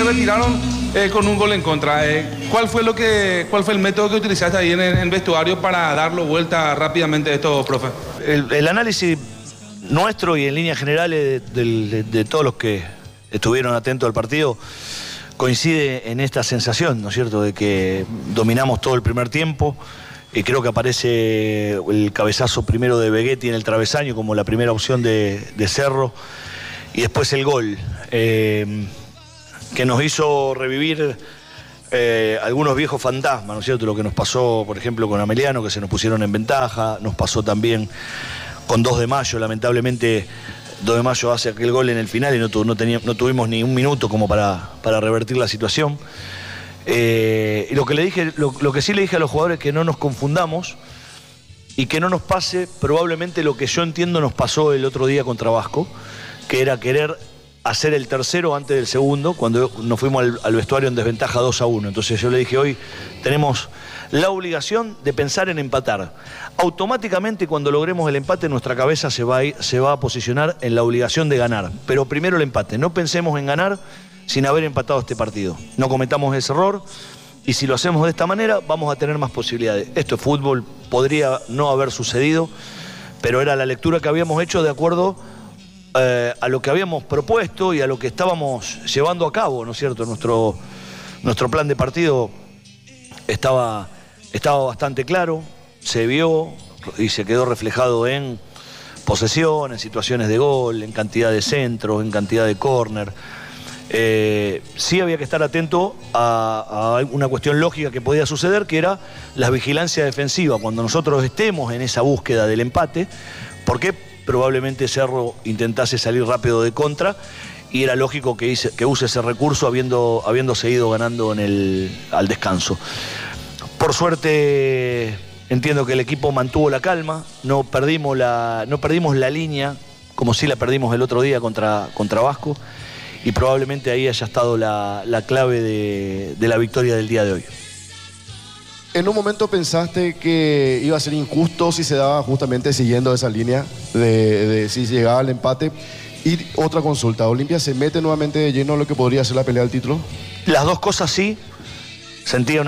se retiraron con un gol en contra. ¿Cuál fue el método que utilizaste ahí en el vestuario para darlo vuelta rápidamente a esto, profe? El análisis nuestro y en líneas generales de todos los que estuvieron atentos al partido coincide en esta sensación, ¿no es cierto?, de que dominamos todo el primer tiempo. Y creo que aparece el cabezazo primero de Begetti en el travesaño como la primera opción de Cerro, y después el gol que nos hizo revivir algunos viejos fantasmas, ¿no es cierto? Lo que nos pasó, por ejemplo, con Ameliano, que se nos pusieron en ventaja, nos pasó también con 2 de Mayo, lamentablemente 2 de Mayo hace aquel gol en el final y no tuvimos ni un minuto como para revertir la situación. Y lo que sí le dije a los jugadores es que no nos confundamos y que no nos pase probablemente lo que yo entiendo nos pasó el otro día contra Vasco, que era querer hacer el tercero antes del segundo, cuando nos fuimos al vestuario en desventaja 2-1. Entonces yo le dije, hoy tenemos la obligación de pensar en empatar. Automáticamente cuando logremos el empate nuestra cabeza se va a posicionar en la obligación de ganar, pero primero el empate. No pensemos en ganar sin haber empatado este partido. No cometamos ese error y si lo hacemos de esta manera vamos a tener más posibilidades. Esto es fútbol, podría no haber sucedido, pero era la lectura que habíamos hecho de acuerdo a lo que habíamos propuesto y a lo que estábamos llevando a cabo, ¿no es cierto? Nuestro plan de partido estaba bastante claro, se vio y se quedó reflejado en posesión, en situaciones de gol, en cantidad de centros, en cantidad de córner. Sí había que estar atento a una cuestión lógica que podía suceder, que era la vigilancia defensiva, cuando nosotros estemos en esa búsqueda del empate, porque probablemente Cerro intentase salir rápido de contra y era lógico que use ese recurso habiendo seguido ganando al descanso. Por suerte entiendo que el equipo mantuvo la calma, no perdimos la línea como sí la perdimos el otro día contra Vasco, y probablemente ahí haya estado la clave de la victoria del día de hoy. ¿En un momento pensaste que iba a ser injusto si se daba justamente siguiendo esa línea de si llegaba al empate? Y otra consulta, ¿Olimpia se mete nuevamente de lleno en lo que podría ser la pelea del título? Las dos cosas sí. Sentía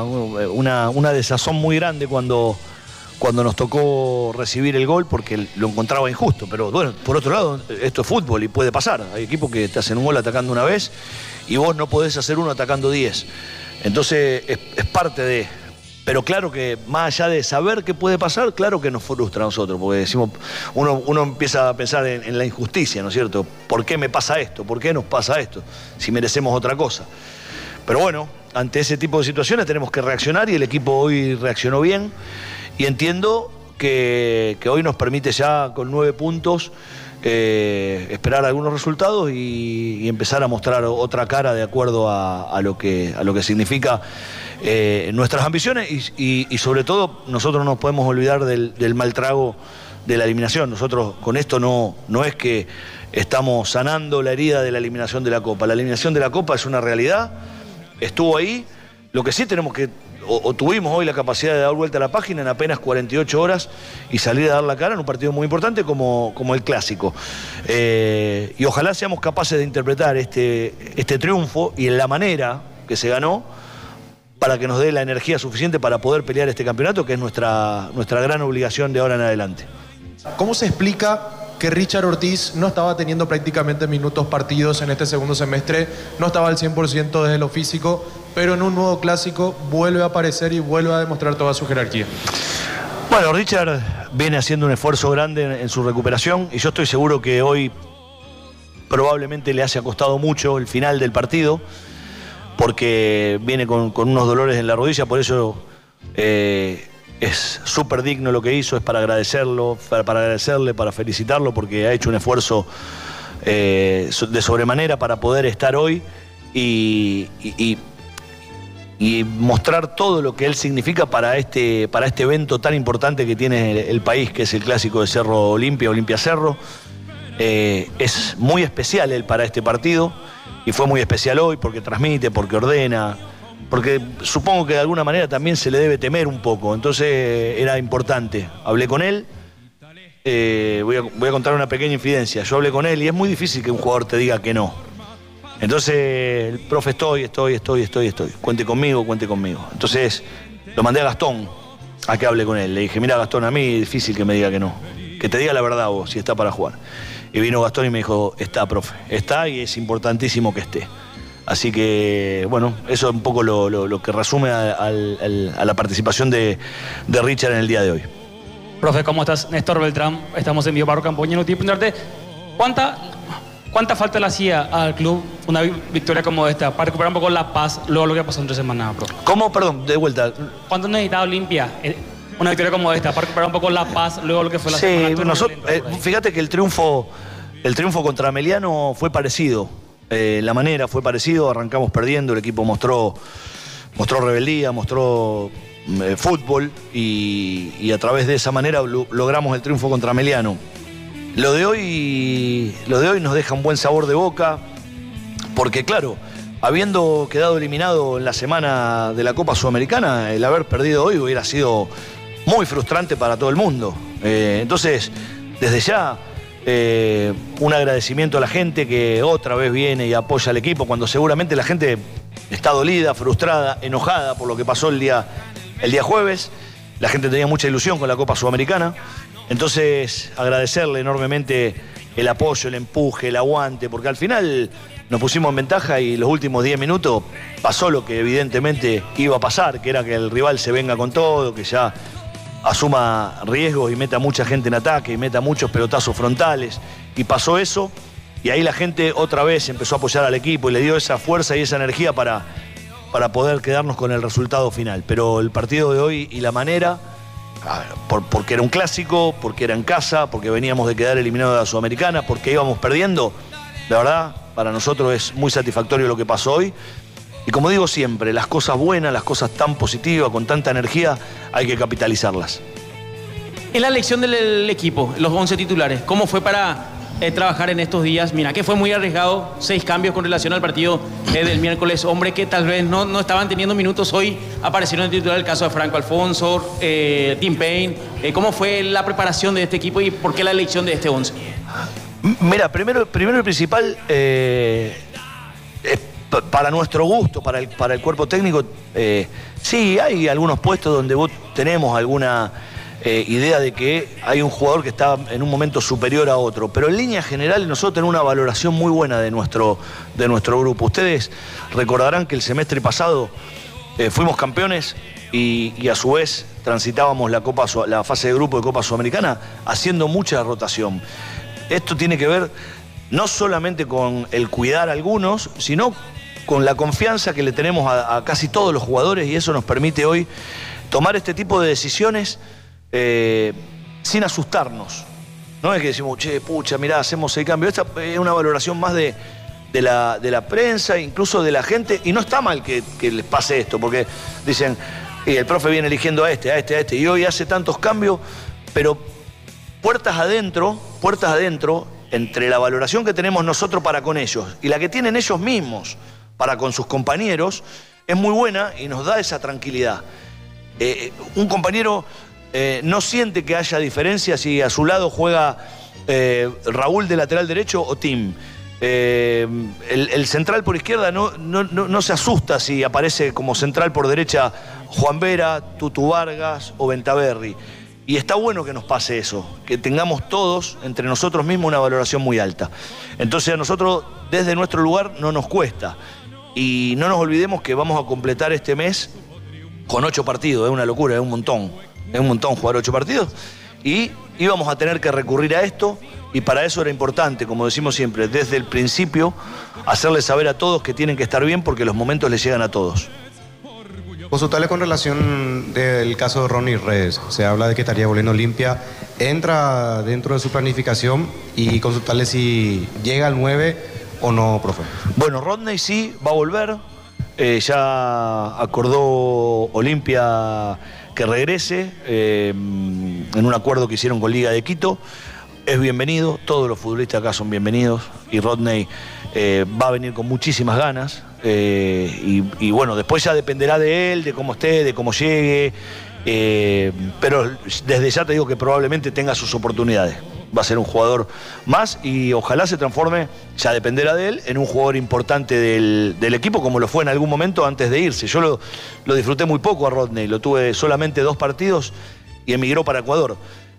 una desazón muy grande cuando nos tocó recibir el gol, porque lo encontraba injusto. Pero bueno, por otro lado, esto es fútbol y puede pasar. Hay equipos que te hacen un gol atacando una vez y vos no podés hacer uno atacando 10. Entonces es parte de... Pero claro que más allá de saber qué puede pasar, claro que nos frustra a nosotros, porque decimos, uno empieza a pensar en la injusticia, ¿no es cierto? ¿Por qué me pasa esto? ¿Por qué nos pasa esto? Si merecemos otra cosa. Pero bueno, ante ese tipo de situaciones tenemos que reaccionar y el equipo hoy reaccionó bien. Y entiendo que hoy nos permite ya con 9 puntos esperar algunos resultados y empezar a mostrar otra cara de acuerdo a lo que significa nuestras ambiciones y sobre todo nosotros no nos podemos olvidar del mal trago de la eliminación. Nosotros con esto no es que estamos sanando la herida de la eliminación de la Copa. La eliminación de la Copa es una realidad, estuvo ahí. Lo que sí tenemos que, o tuvimos hoy la capacidad de dar vuelta a la página en apenas 48 horas y salir a dar la cara en un partido muy importante como el Clásico. Y ojalá seamos capaces de interpretar este triunfo y en la manera que se ganó para que nos dé la energía suficiente para poder pelear este campeonato, que es nuestra gran obligación de ahora en adelante. ¿Cómo se explica que Richard Ortiz no estaba teniendo prácticamente minutos partidos en este segundo semestre, no estaba al 100% desde lo físico, pero en un nuevo Clásico vuelve a aparecer y vuelve a demostrar toda su jerarquía? Bueno, Richard viene haciendo un esfuerzo grande en su recuperación y yo estoy seguro que hoy probablemente le haya costado mucho el final del partido, porque viene con unos dolores en la rodilla, por eso es súper digno lo que hizo, es para agradecerlo, para agradecerle, para felicitarlo, porque ha hecho un esfuerzo de sobremanera para poder estar hoy y mostrar todo lo que él significa para este evento tan importante que tiene el país, que es el Clásico de Cerro Olimpia, Olimpia Cerro. Es muy especial él para este partido y fue muy especial hoy porque transmite, porque ordena, porque supongo que de alguna manera también se le debe temer un poco, entonces era importante. Hablé con él, voy a contar una pequeña infidencia. Yo hablé con él y es muy difícil que un jugador te diga que no. Entonces, el profe, estoy. Cuente conmigo. Entonces, lo mandé a Gastón a que hable con él. Le dije, mira, Gastón, a mí es difícil que me diga que no. Que te diga la verdad vos, si está para jugar. Y vino Gastón y me dijo, está, profe. Está y es importantísimo que esté. Así que, bueno, eso es un poco lo que resume a la participación de Richard en el día de hoy. Profe, ¿cómo estás? Néstor Beltrán, estamos en Vivo Barro Campoña. ¿Cuánta falta le hacía al club una victoria como esta para recuperar un poco la paz luego de lo que pasó entre semanas, profe? ¿Cómo? Perdón, de vuelta. ¿Cuánto necesitaba Olimpia una victoria como esta para recuperar un poco la paz luego de lo que fue la semana? Fíjate que el triunfo contra Ameliano fue parecido. La manera fue parecido, arrancamos perdiendo, el equipo mostró rebeldía, mostró fútbol y a través de esa manera logramos el triunfo contra Ameliano. Lo de hoy nos deja un buen sabor de boca, porque claro, habiendo quedado eliminado en la semana de la Copa Sudamericana, el haber perdido hoy hubiera sido muy frustrante para todo el mundo. Entonces, desde ya, un agradecimiento a la gente que otra vez viene y apoya al equipo, cuando seguramente la gente está dolida, frustrada, enojada por lo que pasó el día jueves. La gente tenía mucha ilusión con la Copa Sudamericana. Entonces, agradecerle enormemente el apoyo, el empuje, el aguante, porque al final nos pusimos en ventaja y los últimos 10 minutos pasó lo que evidentemente iba a pasar, que era que el rival se venga con todo, que ya asuma riesgos y meta mucha gente en ataque y meta muchos pelotazos frontales. Y pasó eso, y ahí la gente otra vez empezó a apoyar al equipo y le dio esa fuerza y esa energía para poder quedarnos con el resultado final. Pero el partido de hoy y la manera, porque era un clásico, porque era en casa, porque veníamos de quedar eliminados de la Sudamericana, porque íbamos perdiendo, la verdad, para nosotros es muy satisfactorio lo que pasó hoy. Y como digo siempre, las cosas buenas, las cosas tan positivas, con tanta energía, hay que capitalizarlas. En la elección del equipo, los 11 titulares, ¿cómo fue para trabajar en estos días? Mira, que fue muy arriesgado, 6 cambios con relación al partido del miércoles. Hombre que tal vez no estaban teniendo minutos hoy, aparecieron en titular el caso de Franco Alfonso, Tim Payne. ¿Cómo fue la preparación de este equipo y por qué la elección de este 11? Mira, primero y principal, para nuestro gusto, para el cuerpo técnico, sí, hay algunos puestos donde vos tenemos alguna idea de que hay un jugador que está en un momento superior a otro, pero en líneas generales nosotros tenemos una valoración muy buena de nuestro grupo. Ustedes recordarán que el semestre pasado fuimos campeones y a su vez transitábamos la fase de grupo de Copa Sudamericana haciendo mucha rotación. Esto tiene que ver no solamente con el cuidar a algunos, sino con la confianza que le tenemos a casi todos los jugadores, y eso nos permite hoy tomar este tipo de decisiones sin asustarnos. No es que decimos, che, pucha, mirá, hacemos el cambio. Esta es una valoración más de la prensa, incluso de la gente, y no está mal que les pase esto, porque dicen, el profe viene eligiendo a este, y hoy hace tantos cambios, pero puertas adentro, entre la valoración que tenemos nosotros para con ellos y la que tienen ellos mismos para con sus compañeros, es muy buena y nos da esa tranquilidad. Un compañero no siente que haya diferencia si a su lado juega Raúl de lateral derecho o Tim. El central por izquierda no se asusta si aparece como central por derecha Juan Vera, Tutu Vargas o Bentaberri. Y está bueno que nos pase eso, que tengamos todos entre nosotros mismos una valoración muy alta. Entonces a nosotros desde nuestro lugar no nos cuesta. Y no nos olvidemos que vamos a completar este mes con 8 partidos, es una locura, es un montón jugar 8 partidos. Y íbamos a tener que recurrir a esto, y para eso era importante, como decimos siempre, desde el principio, hacerles saber a todos que tienen que estar bien porque los momentos les llegan a todos. Consultarle con relación del caso de Ronnie Redes. Se habla de que estaría volviendo Olimpia. ¿Entra dentro de su planificación? Y consultarle si llega al 9 o no, profe. Bueno, Rodney sí, va a volver. Ya acordó Olimpia que regrese en un acuerdo que hicieron con Liga de Quito. Es bienvenido, todos los futbolistas acá son bienvenidos. Y Rodney va a venir con muchísimas ganas. Y bueno, después ya dependerá de él, de cómo esté, de cómo llegue, pero desde ya te digo que probablemente tenga sus oportunidades. Va a ser un jugador más y ojalá se transforme, ya dependerá de él, en un jugador importante del equipo, como lo fue en algún momento antes de irse. Yo lo disfruté muy poco a Rodney, lo tuve solamente 2 partidos y emigró para Ecuador.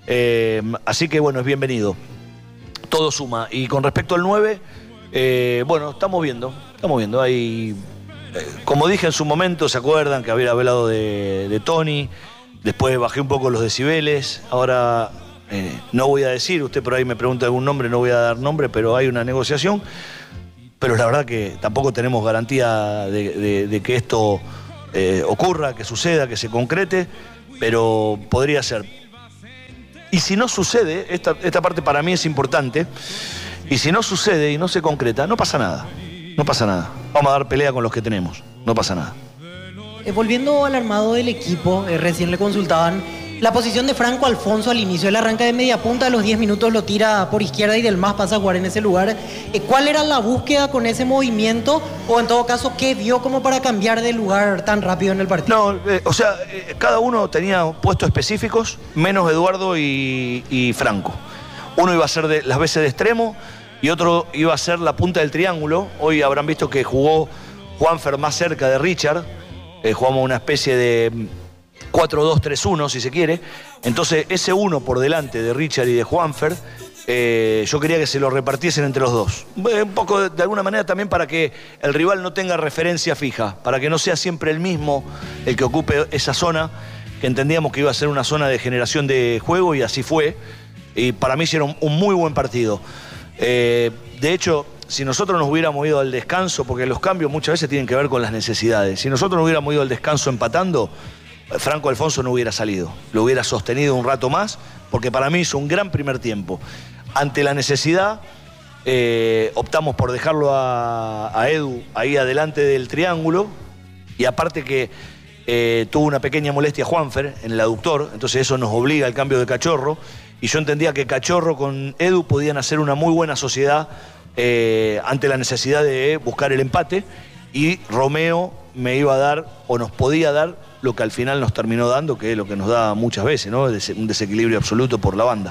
Así que bueno, es bienvenido. Todo suma. Y con respecto al 9, bueno, estamos viendo. Hay, como dije en su momento, ¿se acuerdan que había hablado de Tony? Después bajé un poco los decibeles. Ahora no voy a decir, usted por ahí me pregunta algún nombre, no voy a dar nombre, pero hay una negociación. Pero la verdad que tampoco tenemos garantía de que esto ocurra, que suceda, que se concrete, pero podría ser. Y si no sucede, esta parte para mí es importante, y si no sucede y no se concreta, no pasa nada. No pasa nada. Vamos a dar pelea con los que tenemos. No pasa nada. Volviendo al armado del equipo, recién le consultaban la posición de Franco Alfonso al inicio. Él arranca de media punta, a los 10 minutos lo tira por izquierda y Delmas pasa a jugar en ese lugar. ¿Cuál era la búsqueda con ese movimiento? O en todo caso, ¿qué vio como para cambiar de lugar tan rápido en el partido? No, cada uno tenía puestos específicos, menos Eduardo y Franco. Uno iba a ser las veces de extremo y otro iba a ser la punta del triángulo. Hoy habrán visto que jugó Juanfer más cerca de Richard. Jugamos una especie de 4-2-3-1, si se quiere. Entonces, ese uno por delante de Richard y de Juanfer, yo quería que se lo repartiesen entre los dos. Un poco, de alguna manera, también para que el rival no tenga referencia fija, para que no sea siempre el mismo el que ocupe esa zona, que entendíamos que iba a ser una zona de generación de juego, y así fue. Y para mí hicieron un muy buen partido. De hecho, si nosotros nos hubiéramos ido al descanso, porque los cambios muchas veces tienen que ver con las necesidades, si nosotros nos hubiéramos ido al descanso empatando, Franco Alfonso no hubiera salido, lo hubiera sostenido un rato más, porque para mí hizo un gran primer tiempo. Ante la necesidad, optamos por dejarlo a Edu ahí adelante del triángulo, y aparte que tuvo una pequeña molestia Juanfer en el aductor, entonces eso nos obliga al cambio de Cachorro, y yo entendía que Cachorro con Edu podían hacer una muy buena sociedad ante la necesidad de buscar el empate, y Romeo me iba a dar, o nos podía dar, lo que al final nos terminó dando, que es lo que nos da muchas veces, ¿no? Un desequilibrio absoluto por la banda.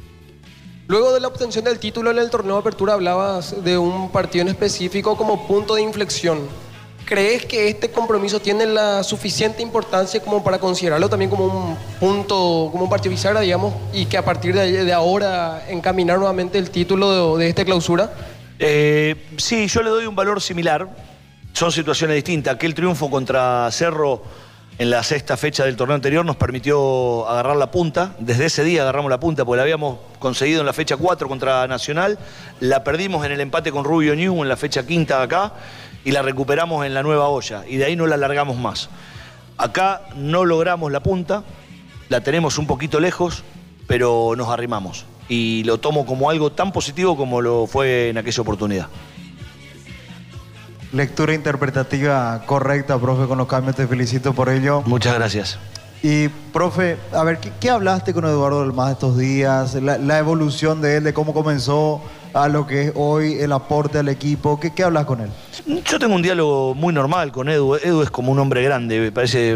Luego de la obtención del título en el torneo de apertura, hablabas de un partido en específico como punto de inflexión. ¿Crees que este compromiso tiene la suficiente importancia como para considerarlo también como un punto, como un partido bisagra, digamos, y que a partir de ahora encaminar nuevamente el título de esta clausura? Sí, yo le doy un valor similar. Son situaciones distintas. Aquel triunfo contra Cerro en la 6ª fecha del torneo anterior nos permitió agarrar la punta. Desde ese día agarramos la punta, porque la habíamos conseguido en la fecha 4 contra Nacional. La perdimos en el empate con Rubio Ñu en la fecha 5ª acá, y la recuperamos en la Nueva Olla, y de ahí no la largamos más. Acá no logramos la punta, la tenemos un poquito lejos, pero nos arrimamos. Y lo tomo como algo tan positivo como lo fue en aquella oportunidad. Lectura interpretativa correcta, profe, con los cambios, te felicito por ello. Muchas gracias. Y, profe, a ver, ¿qué hablaste con Eduardo Delmas estos días? La evolución de él, de cómo comenzó a lo que es hoy el aporte al equipo. ¿Qué hablas con él? Yo tengo un diálogo muy normal con Edu. Edu es como un hombre grande,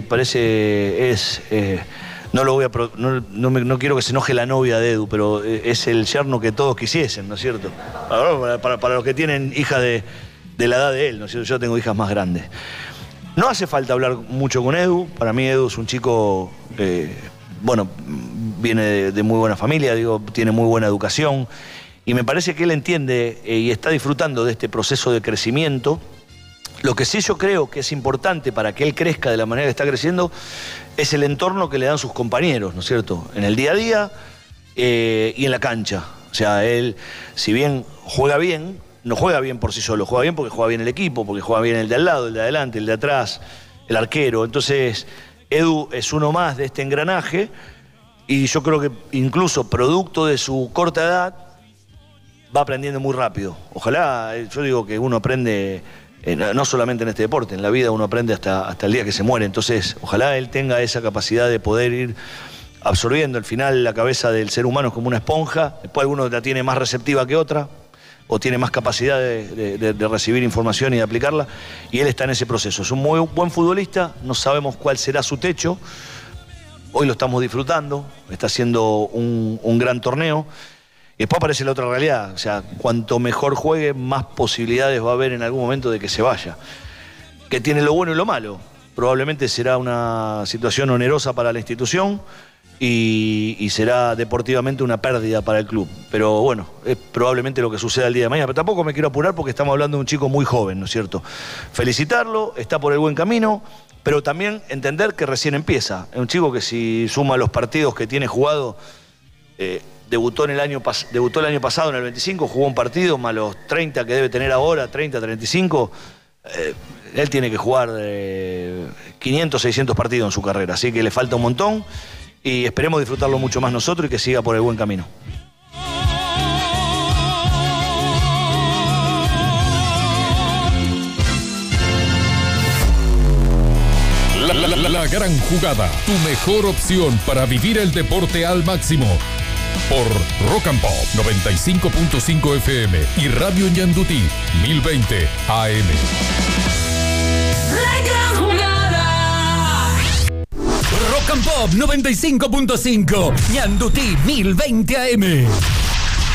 no quiero que se enoje la novia de Edu, pero es el yerno que todos quisiesen, ¿no es cierto? Para los que tienen hijas de la edad de él, ¿no es cierto? Yo tengo hijas más grandes. No hace falta hablar mucho con Edu. Para mí Edu es un chico, viene de muy buena familia, tiene muy buena educación, y me parece que él entiende y está disfrutando de este proceso de crecimiento. Lo que sí yo creo que es importante para que él crezca de la manera que está creciendo es el entorno que le dan sus compañeros, ¿no es cierto? En el día a día y en la cancha. O sea, él, si bien juega bien, no juega bien por sí solo, juega bien porque juega bien el equipo, porque juega bien el de al lado, el de adelante, el de atrás, el arquero. Entonces, Edu es uno más de este engranaje, y yo creo que incluso producto de su corta edad va aprendiendo muy rápido. Ojalá, yo digo que uno aprende, no solamente en este deporte, en la vida uno aprende hasta el día que se muere. Entonces, ojalá él tenga esa capacidad de poder ir absorbiendo. Al final, la cabeza del ser humano es como una esponja, después alguno la tiene más receptiva que otra, o tiene más capacidad de recibir información y de aplicarla, y él está en ese proceso. Es un muy buen futbolista, no sabemos cuál será su techo, hoy lo estamos disfrutando, está haciendo un gran torneo, Y después aparece la otra realidad, o sea, cuanto mejor juegue, más posibilidades va a haber en algún momento de que se vaya. Que tiene lo bueno y lo malo. Probablemente será una situación onerosa para la institución y será deportivamente una pérdida para el club. Pero bueno, es probablemente lo que suceda el día de mañana. Pero tampoco me quiero apurar porque estamos hablando de un chico muy joven, ¿no es cierto? Felicitarlo, está por el buen camino, pero también entender que recién empieza. Es un chico que si suma los partidos que tiene jugado... Debutó el año pasado en el 25, jugó un partido, más los 30 que debe tener ahora, 30, 35. Él tiene que jugar 500, 600 partidos en su carrera, así que le falta un montón y esperemos disfrutarlo mucho más nosotros y que siga por el buen camino. La gran jugada, tu mejor opción para vivir el deporte al máximo. Por Rock and Pop 95.5 FM y Radio Ñandutí 1020 AM. La gran jugada. Rock and Pop 95.5 Ñandutí 1020 AM.